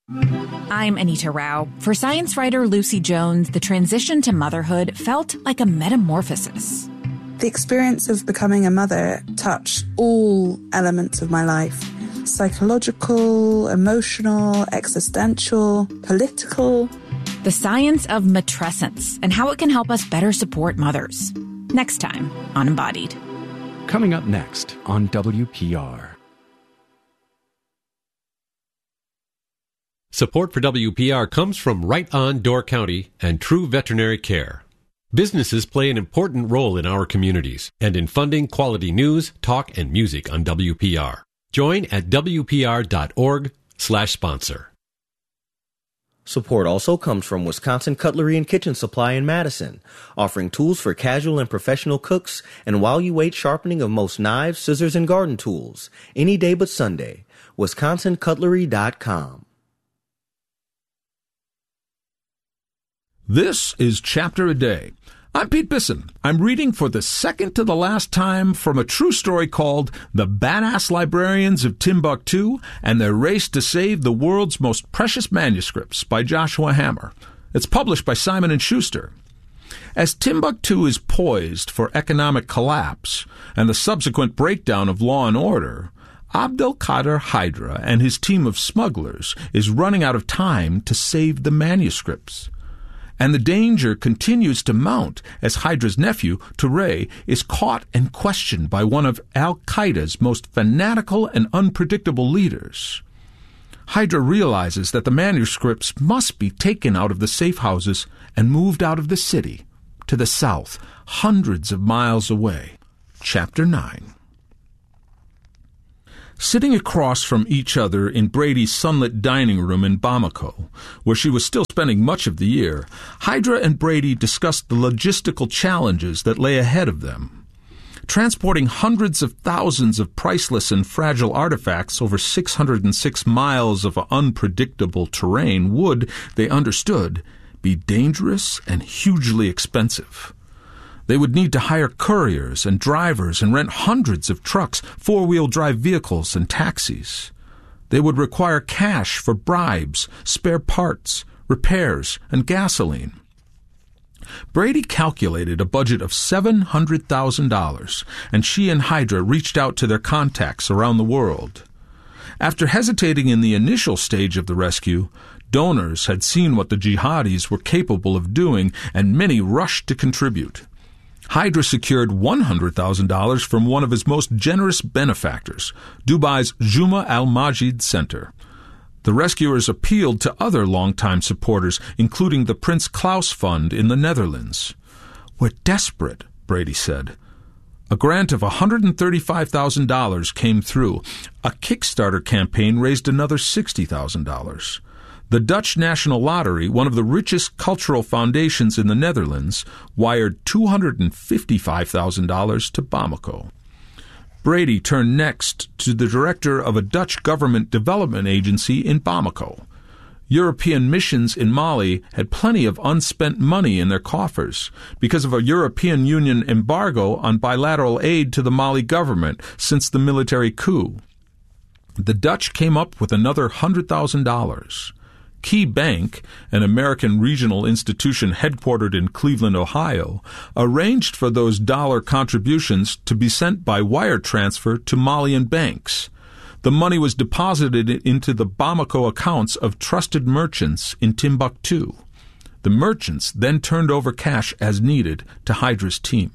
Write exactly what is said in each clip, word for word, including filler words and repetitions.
I'm Anita Rao. For science writer Lucy Jones, the transition to motherhood felt like a metamorphosis. The experience of becoming a mother touched all elements of my life. Psychological, emotional, existential, political. The science of matrescence and how it can help us better support mothers. Next time on Embodied. Coming up next on W P R. Support for W P R comes from Right On Door County and True Veterinary Care. Businesses play an important role in our communities and in funding quality news, talk, and music on W P R. Join at W P R dot org slash sponsor. Support also comes from Wisconsin Cutlery and Kitchen Supply in Madison, offering tools for casual and professional cooks, and while you wait, sharpening of most knives, scissors, and garden tools. Any day but Sunday. Wisconsin Cutlery dot com. This is Chapter a Day. I'm Pete Bisson. I'm reading for the second to the last time from a true story called The Badass Librarians of Timbuktu and Their Race to Save the World's Most Precious Manuscripts by Joshua Hammer. It's published by Simon and Schuster. As Timbuktu is poised for economic collapse and the subsequent breakdown of law and order, Abdelkader Hydra and his team of smugglers is running out of time to save the manuscripts. And the danger continues to mount as Hydra's nephew, Touré, is caught and questioned by one of al-Qaeda's most fanatical and unpredictable leaders. Hydra realizes that the manuscripts must be taken out of the safe houses and moved out of the city, to the south, hundreds of miles away. Chapter nine. Sitting across from each other in Brady's sunlit dining room in Bamako, where she was still spending much of the year, Hydra and Brady discussed the logistical challenges that lay ahead of them. Transporting hundreds of thousands of priceless and fragile artifacts over six hundred six miles of unpredictable terrain would, they understood, be dangerous and hugely expensive. They would need to hire couriers and drivers and rent hundreds of trucks, four-wheel drive vehicles, and taxis. They would require cash for bribes, spare parts, repairs, and gasoline. Brady calculated a budget of seven hundred thousand dollars, and she and Hydra reached out to their contacts around the world. After hesitating in the initial stage of the rescue, donors had seen what the jihadis were capable of doing, and many rushed to contribute. Hydra secured one hundred thousand dollars from one of his most generous benefactors, Dubai's Juma Al-Majid Center. The rescuers appealed to other longtime supporters, including the Prince Claus Fund in the Netherlands. "We're desperate," Brady said. A grant of one hundred thirty-five thousand dollars came through. A Kickstarter campaign raised another sixty thousand dollars. The Dutch National Lottery, one of the richest cultural foundations in the Netherlands, wired two hundred fifty-five thousand dollars to Bamako. Brady turned next to the director of a Dutch government development agency in Bamako. European missions in Mali had plenty of unspent money in their coffers because of a European Union embargo on bilateral aid to the Mali government since the military coup. The Dutch came up with another one hundred thousand dollars. Key Bank, an American regional institution headquartered in Cleveland, Ohio, arranged for those dollar contributions to be sent by wire transfer to Malian banks. The money was deposited into the Bamako accounts of trusted merchants in Timbuktu. The merchants then turned over cash as needed to Hydra's team.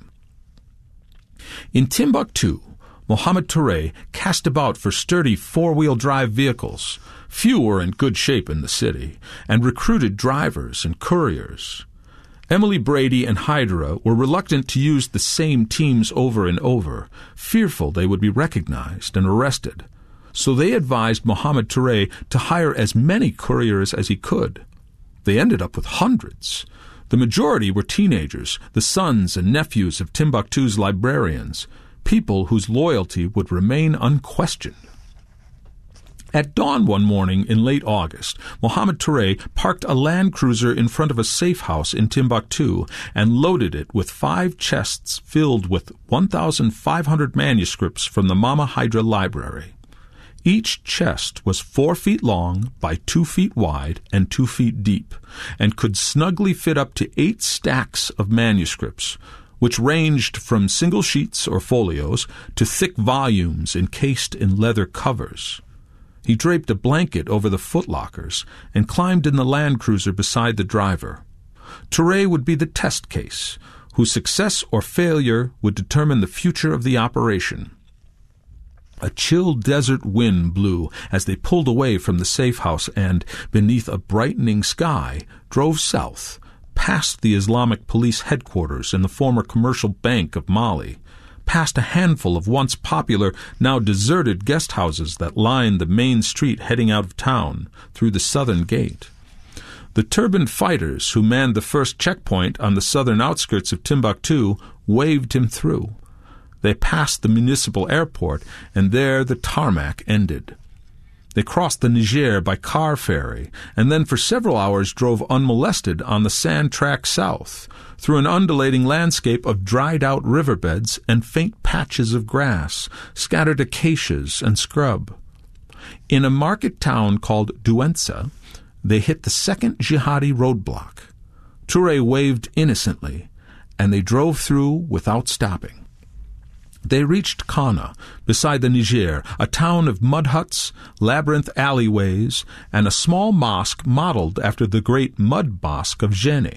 In Timbuktu, Mohamed Touré cast about for sturdy four-wheel drive vehicles. Few were in good shape in the city, and recruited drivers and couriers. Emily Brady and Hydra were reluctant to use the same teams over and over, fearful they would be recognized and arrested. So they advised Mohamed Touré to hire as many couriers as he could. They ended up with hundreds. The majority were teenagers, the sons and nephews of Timbuktu's librarians, people whose loyalty would remain unquestioned. At dawn one morning in late August, Mohamed Touré parked a Land Cruiser in front of a safe house in Timbuktu and loaded it with five chests filled with one thousand five hundred manuscripts from the Mama Hydra Library. Each chest was four feet long by two feet wide and two feet deep, and could snugly fit up to eight stacks of manuscripts, which ranged from single sheets or folios to thick volumes encased in leather covers. He draped a blanket over the footlockers and climbed in the Land Cruiser beside the driver. Touré would be the test case, whose success or failure would determine the future of the operation. A chill desert wind blew as they pulled away from the safe house and, beneath a brightening sky, drove south, past the Islamic police headquarters and the former commercial bank of Mali, past a handful of once popular, now deserted guest houses that lined the main street heading out of town through the southern gate. The turbaned fighters who manned the first checkpoint on the southern outskirts of Timbuktu waved him through. They passed the municipal airport, and there the tarmac ended. They crossed the Niger by car ferry, and then for several hours drove unmolested on the sand track south, through an undulating landscape of dried-out riverbeds and faint patches of grass, scattered acacias and scrub. In a market town called Douentza, they hit the second jihadi roadblock. Touré waved innocently, and they drove through without stopping. They reached Kana, beside the Niger, a town of mud huts, labyrinth alleyways, and a small mosque modeled after the great mud mosque of Djenné.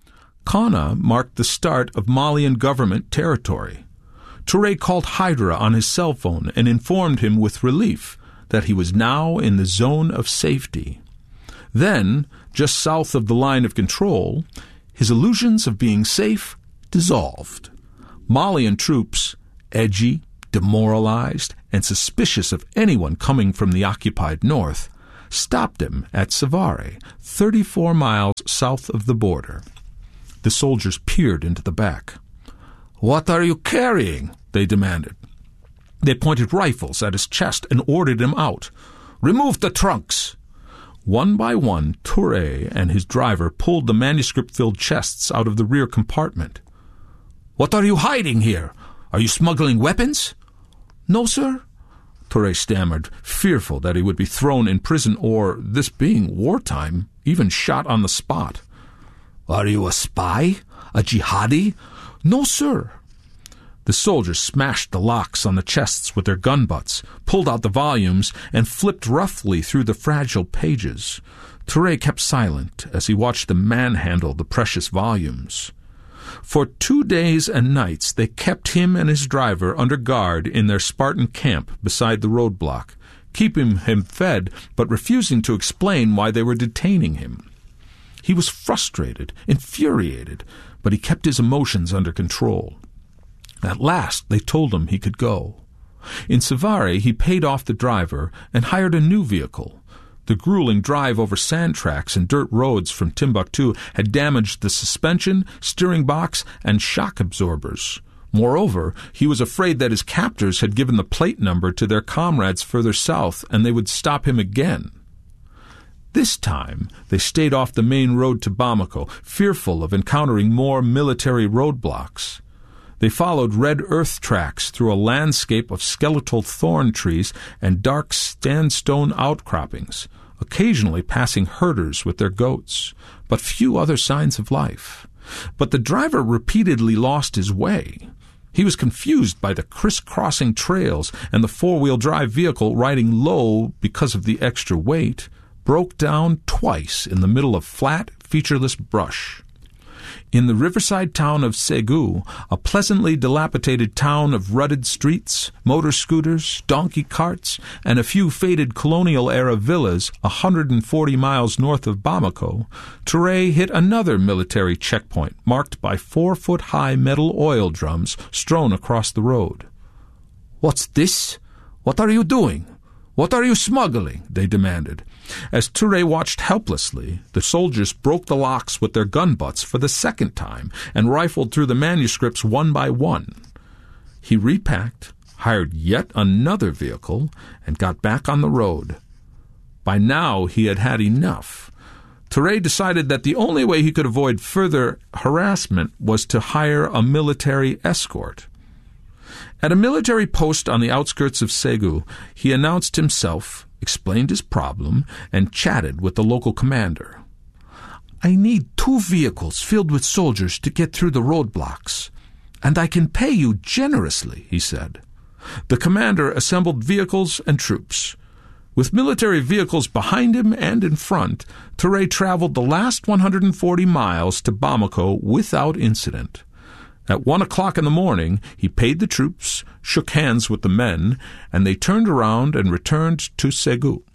Kana marked the start of Malian government territory. Touré called Hydra on his cell phone and informed him with relief that he was now in the zone of safety. Then, just south of the line of control, his illusions of being safe dissolved. Malian troops, edgy, demoralized, and suspicious of anyone coming from the occupied north, stopped him at Savare, thirty-four miles south of the border. The soldiers peered into the back. "What are you carrying?" they demanded. They pointed rifles at his chest and ordered him out. "Remove the trunks!" One by one, Touré and his driver pulled the manuscript-filled chests out of the rear compartment. "What are you hiding here? Are you smuggling weapons?" "No, sir," Touré stammered, fearful that he would be thrown in prison or, this being wartime, even shot on the spot. "Are you a spy? A jihadi?" "No, sir." The soldiers smashed the locks on the chests with their gun butts, pulled out the volumes, and flipped roughly through the fragile pages. Touré kept silent as he watched them manhandle the precious volumes. For two days and nights they kept him and his driver under guard in their Spartan camp beside the roadblock, keeping him fed but refusing to explain why they were detaining him. He was frustrated, infuriated, but he kept his emotions under control. At last they told him he could go. In Savare he paid off the driver and hired a new vehicle. The grueling drive over sand tracks and dirt roads from Timbuktu had damaged the suspension, steering box, and shock absorbers. Moreover, he was afraid that his captors had given the plate number to their comrades further south, and they would stop him again. This time they stayed off the main road to Bamako, fearful of encountering more military roadblocks. They followed red earth tracks through a landscape of skeletal thorn trees and dark sandstone outcroppings, occasionally passing herders with their goats, but few other signs of life. But the driver repeatedly lost his way. He was confused by the crisscrossing trails, and the four-wheel drive vehicle, riding low because of the extra weight, broke down twice in the middle of flat, featureless brush. In the riverside town of Ségou, a pleasantly dilapidated town of rutted streets, motor scooters, donkey carts, and a few faded colonial-era villas a hundred and forty miles north of Bamako, Touré hit another military checkpoint marked by four-foot-high metal oil drums strewn across the road. "What's this? What are you doing? What are you smuggling?" they demanded. As Touré watched helplessly, the soldiers broke the locks with their gun butts for the second time and rifled through the manuscripts one by one. He repacked, hired yet another vehicle, and got back on the road. By now he had had enough. Touré decided that the only way he could avoid further harassment was to hire a military escort. At a military post on the outskirts of Ségou, he announced himself, explained his problem, and chatted with the local commander. "I need two vehicles filled with soldiers to get through the roadblocks, and I can pay you generously," he said. The commander assembled vehicles and troops. With military vehicles behind him and in front, Touré traveled the last one hundred forty miles to Bamako without incident. At one o'clock in the morning, he paid the troops, shook hands with the men, and they turned around and returned to Ségou.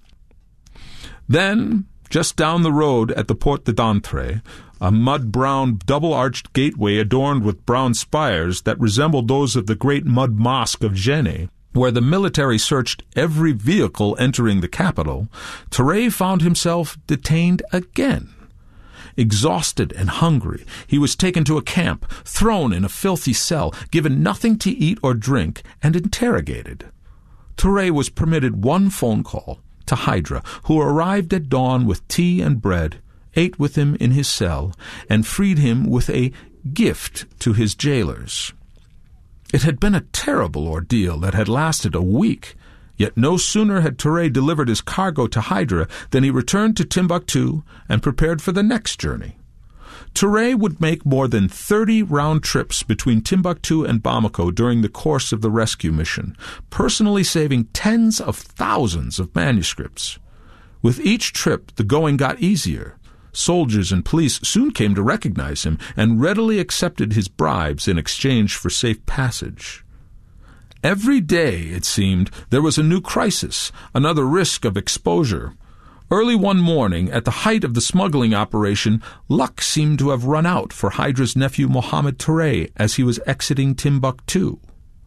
Then, just down the road at the Porte d'Entrée, a mud-brown double-arched gateway adorned with brown spires that resembled those of the great mud mosque of Djenné, where the military searched every vehicle entering the capital, Touré found himself detained again. Exhausted and hungry, he was taken to a camp, thrown in a filthy cell, given nothing to eat or drink, and interrogated. Touré was permitted one phone call to Hydra, who arrived at dawn with tea and bread, ate with him in his cell, and freed him with a gift to his jailers. It had been a terrible ordeal that had lasted a week, yet no sooner had Touré delivered his cargo to Hydra than he returned to Timbuktu and prepared for the next journey. Touré would make more than thirty round trips between Timbuktu and Bamako during the course of the rescue mission, personally saving tens of thousands of manuscripts. With each trip, the going got easier. Soldiers and police soon came to recognize him and readily accepted his bribes in exchange for safe passage. Every day, it seemed, there was a new crisis, another risk of exposure. Early one morning, at the height of the smuggling operation, luck seemed to have run out for Hydra's nephew Mohamed Touré as he was exiting Timbuktu.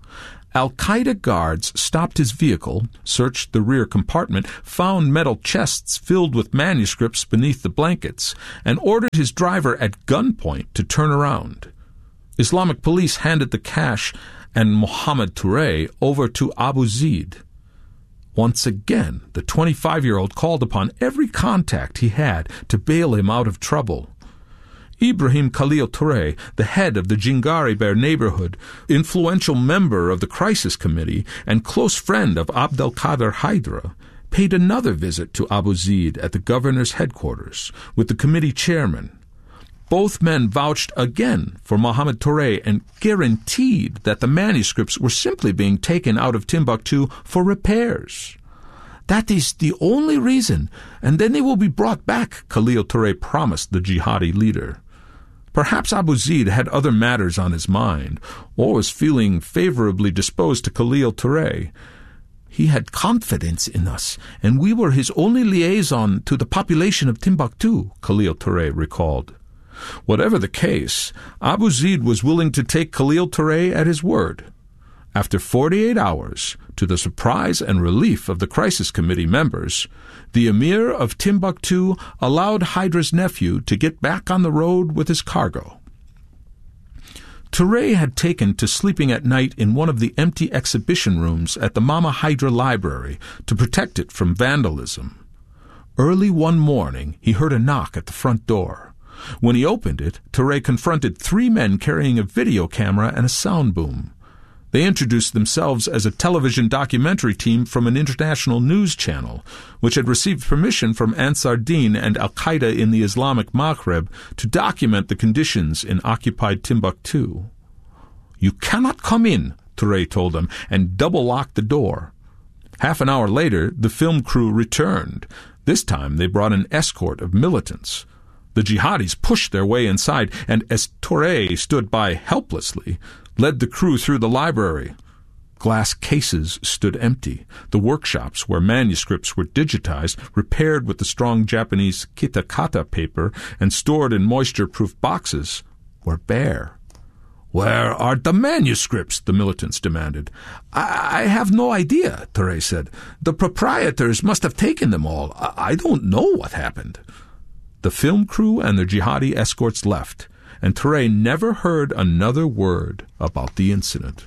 Al-Qaeda guards stopped his vehicle, searched the rear compartment, found metal chests filled with manuscripts beneath the blankets, and ordered his driver at gunpoint to turn around. Islamic police handed the cash and Mohamed Touré over to Abu Zaid. Once again, the twenty-five-year-old called upon every contact he had to bail him out of trouble. Ibrahim Khalil Touré, the head of the Jingari Bear neighborhood, influential member of the crisis committee, and close friend of Abdelkader Hydra, paid another visit to Abu Zaid at the governor's headquarters with the committee chairman. Both men vouched again for Mohamed Touré and guaranteed that the manuscripts were simply being taken out of Timbuktu for repairs. "That is the only reason, and then they will be brought back," Khalil Touré promised the jihadi leader. Perhaps Abu Zaid had other matters on his mind, or was feeling favorably disposed to Khalil Touré. "He had confidence in us, and we were his only liaison to the population of Timbuktu," Khalil Touré recalled. Whatever the case, Abu Zaid was willing to take Khalil Touré at his word. After forty-eight hours, to the surprise and relief of the crisis committee members, the emir of Timbuktu allowed Hydra's nephew to get back on the road with his cargo. Touré had taken to sleeping at night in one of the empty exhibition rooms at the Mama Hydra Library to protect it from vandalism. Early one morning, he heard a knock at the front door. When he opened it, Touré confronted three men carrying a video camera and a sound boom. They introduced themselves as a television documentary team from an international news channel, which had received permission from Ansar Dine and Al-Qaeda in the Islamic Maghreb to document the conditions in occupied Timbuktu. "You cannot come in," Touré told them, and double-locked the door. Half an hour later, the film crew returned. This time they brought an escort of militants. The jihadis pushed their way inside, and as Touré stood by helplessly, led the crew through the library. Glass cases stood empty. The workshops where manuscripts were digitized, repaired with the strong Japanese kitakata paper, and stored in moisture-proof boxes, were bare. "Where are the manuscripts?" the militants demanded. I, I have no idea," Touré said. "The proprietors must have taken them all. I, I don't know what happened." The film crew and the jihadi escorts left, and Touré never heard another word about the incident.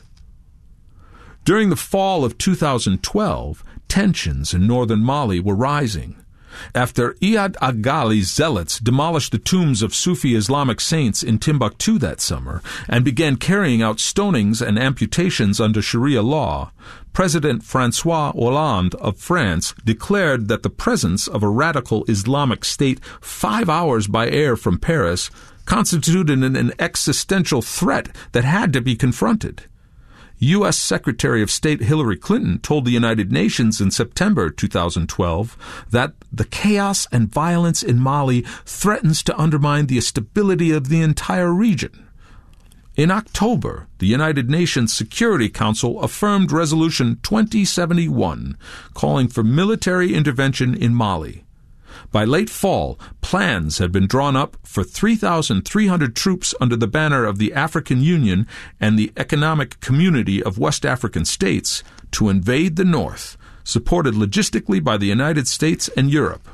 During the fall of two thousand twelve, tensions in northern Mali were rising. After Iyad Aghali's zealots demolished the tombs of Sufi Islamic saints in Timbuktu that summer and began carrying out stonings and amputations under Sharia law, President François Hollande of France declared that the presence of a radical Islamic state five hours by air from Paris constituted an, an existential threat that had to be confronted. U S Secretary of State Hillary Clinton told the United Nations in September two thousand twelve that the chaos and violence in Mali threatens to undermine the stability of the entire region. In October, the United Nations Security Council affirmed Resolution twenty seventy-one, calling for military intervention in Mali. By late fall, plans had been drawn up for three thousand three hundred troops under the banner of the African Union and the Economic Community of West African States to invade the north, supported logistically by the United States and Europe.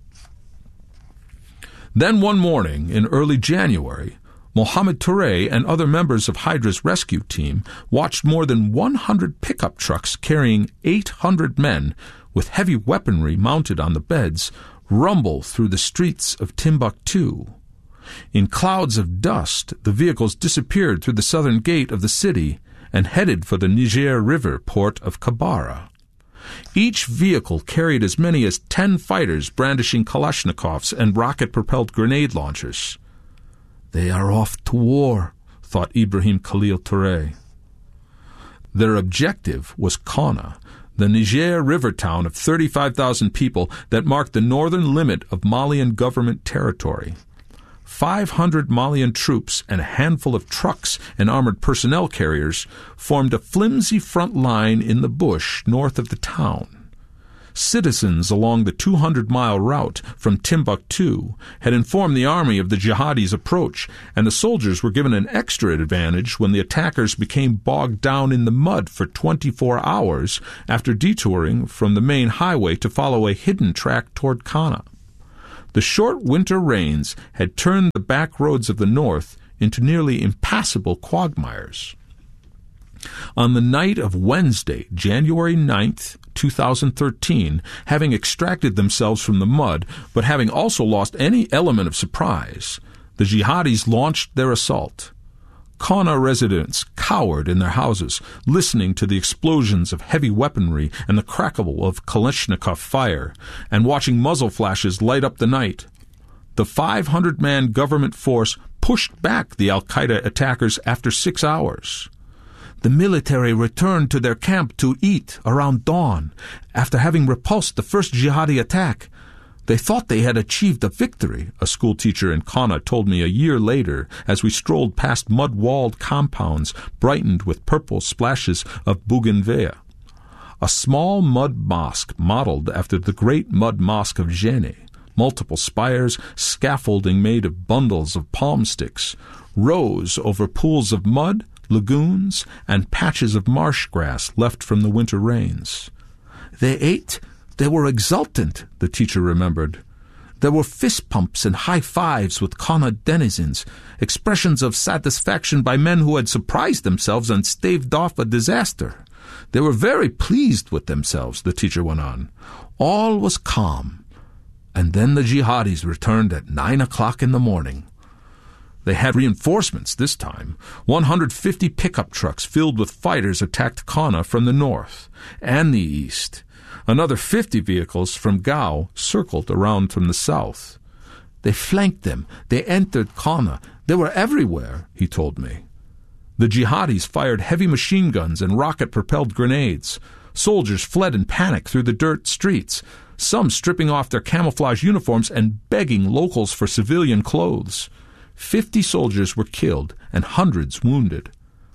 Then one morning in early January, Mohamed Touré and other members of Hydra's rescue team watched more than one hundred pickup trucks carrying eight hundred men with heavy weaponry mounted on the beds rumble through the streets of Timbuktu. In clouds of dust, the vehicles disappeared through the southern gate of the city and headed for the Niger River port of Kabara. Each vehicle carried as many as ten fighters brandishing Kalashnikovs and rocket-propelled grenade launchers. They are off to war, thought Ibrahim Khalil Touré. Their objective was Konna, the Niger River town of thirty-five thousand people that marked the northern limit of Malian government territory. Five hundred Malian troops and a handful of trucks and armored personnel carriers formed a flimsy front line in the bush north of the town. Citizens along the two hundred mile route from Timbuktu had informed the army of the jihadis' approach, and the soldiers were given an extra advantage when the attackers became bogged down in the mud for twenty-four hours after detouring from the main highway to follow a hidden track toward Konna. The short winter rains had turned the back roads of the north into nearly impassable quagmires. On the night of Wednesday, January ninth, two thousand thirteen, having extracted themselves from the mud, but having also lost any element of surprise, the jihadis launched their assault. Konna residents cowered in their houses, listening to the explosions of heavy weaponry and the crackle of Kalashnikov fire, and watching muzzle flashes light up the night. The five hundred man government force pushed back the al-Qaeda attackers after six hours. The military returned to their camp to eat around dawn after having repulsed the first jihadi attack. They thought they had achieved a victory, a schoolteacher in Konna told me a year later as we strolled past mud-walled compounds brightened with purple splashes of bougainvillea. A small mud mosque modeled after the great mud mosque of Djenné, multiple spires, scaffolding made of bundles of palm sticks, rose over pools of mud, lagoons, and patches of marsh grass left from the winter rains. They ate, they were exultant, the teacher remembered. There were fist pumps and high fives with Konna denizens, expressions of satisfaction by men who had surprised themselves and staved off a disaster. They were very pleased with themselves, the teacher went on. All was calm. And then the jihadis returned at nine o'clock in the morning. They had reinforcements this time. one hundred fifty pickup trucks filled with fighters attacked Konna from the north and the east. Another fifty vehicles from Gao circled around from the south. They flanked them. They entered Konna. They were everywhere, he told me. The jihadis fired heavy machine guns and rocket-propelled grenades. Soldiers fled in panic through the dirt streets, some stripping off their camouflage uniforms and begging locals for civilian clothes. Fifty soldiers were killed and hundreds wounded.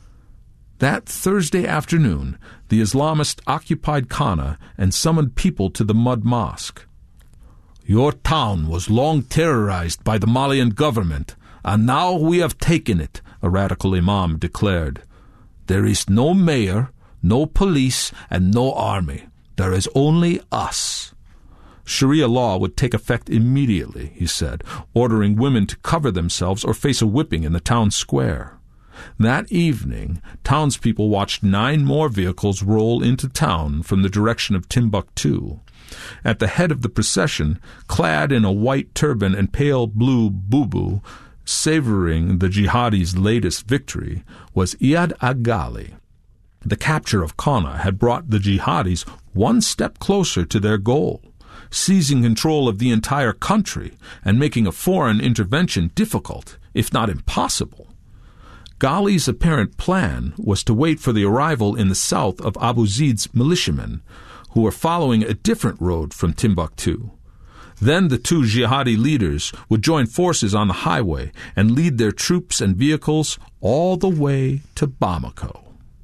That Thursday afternoon, the Islamists occupied Konna and summoned people to the mud mosque. Your town was long terrorized by the Malian government, and now we have taken it, a radical imam declared. There is no mayor, no police, and no army. There is only us. Sharia law would take effect immediately, he said, ordering women to cover themselves or face a whipping in the town square. That evening, townspeople watched nine more vehicles roll into town from the direction of Timbuktu. At the head of the procession, clad in a white turban and pale blue bubu, savoring the jihadis' latest victory, was Iyad Agali. The capture of Qana had brought the jihadis one step closer to their goal, seizing control of the entire country and making a foreign intervention difficult, if not impossible. Ghali's apparent plan was to wait for the arrival in the south of Abu Zid's militiamen, who were following a different road from Timbuktu. Then the two jihadi leaders would join forces on the highway and lead their troops and vehicles all the way to Bamako.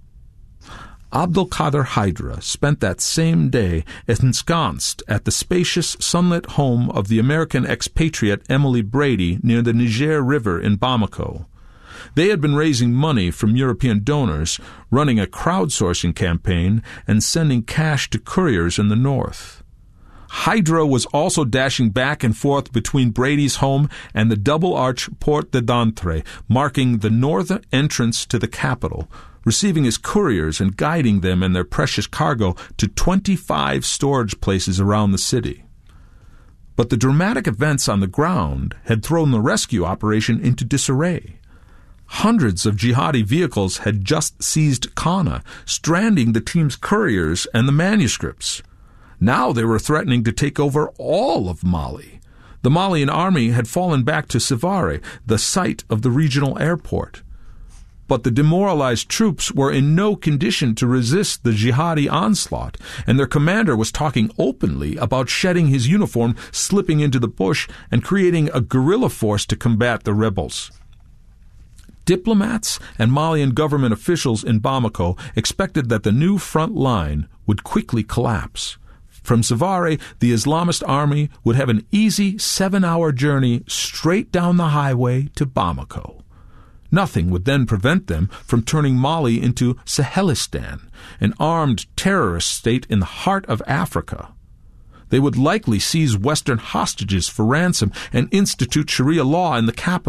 Abdul Qadir Hydra spent that same day ensconced at the spacious, sunlit home of the American expatriate Emily Brady near the Niger River in Bamako. They had been raising money from European donors, running a crowdsourcing campaign, and sending cash to couriers in the north. Hydra was also dashing back and forth between Brady's home and the double-arch Porte d'Entrée, marking the northern entrance to the capital, receiving his couriers and guiding them and their precious cargo to twenty-five storage places around the city. But the dramatic events on the ground had thrown the rescue operation into disarray. Hundreds of jihadi vehicles had just seized Qana, stranding the team's couriers and the manuscripts. Now they were threatening to take over all of Mali. The Malian army had fallen back to Sevare, the site of the regional airport. But the demoralized troops were in no condition to resist the jihadi onslaught, and their commander was talking openly about shedding his uniform, slipping into the bush, and creating a guerrilla force to combat the rebels. Diplomats and Malian government officials in Bamako expected that the new front line would quickly collapse. From Sevare, the Islamist army would have an easy seven-hour journey straight down the highway to Bamako. Nothing would then prevent them from turning Mali into Sahelistan, an armed terrorist state in the heart of Africa. They would likely seize Western hostages for ransom and institute Sharia law in the capital.